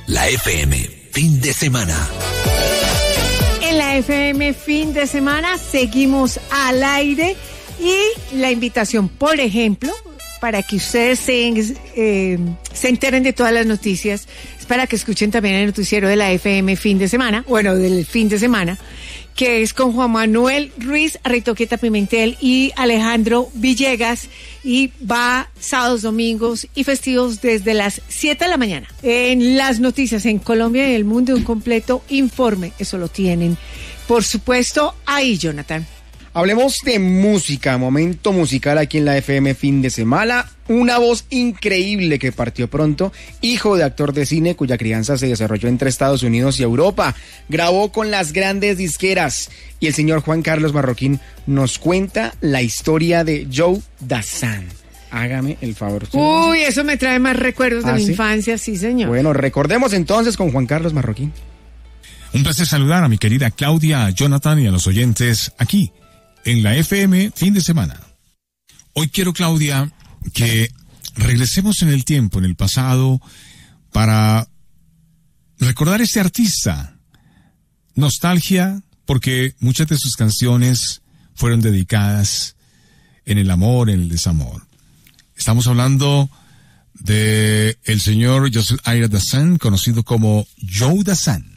La FM, fin de semana. En la FM, fin de semana, seguimos al aire y la invitación, por ejemplo, para que ustedes se enteren de todas las noticias, es para que escuchen también el noticiero de la FM fin de semana, bueno, del fin de semana, que es con Juan Manuel Ruiz, Ritoqueta Pimentel y Alejandro Villegas, y va sábados, domingos y festivos desde las 7 de la mañana. En las noticias en Colombia y el mundo, un completo informe, eso lo tienen, por supuesto, ahí, Jonathan. Hablemos de música, momento musical aquí en la FM fin de semana. Una voz increíble que partió pronto, hijo de actor de cine cuya crianza se desarrolló entre Estados Unidos y Europa. Grabó con las grandes disqueras y el señor Juan Carlos Marroquín nos cuenta la historia de Joe Dassin. Hágame el favor. Uy, eso me trae más recuerdos de mi infancia, sí, señor. Bueno, recordemos entonces con Juan Carlos Marroquín. Un placer saludar a mi querida Claudia, a Jonathan y a los oyentes aquí en la FM fin de semana. Hoy quiero, Claudia, que regresemos en el tiempo, en el pasado, para recordar a este artista. Nostalgia, porque muchas de sus canciones fueron dedicadas en el amor, en el desamor. Estamos hablando de el señor Joseph Ira Dassin, conocido como Joe Dassin.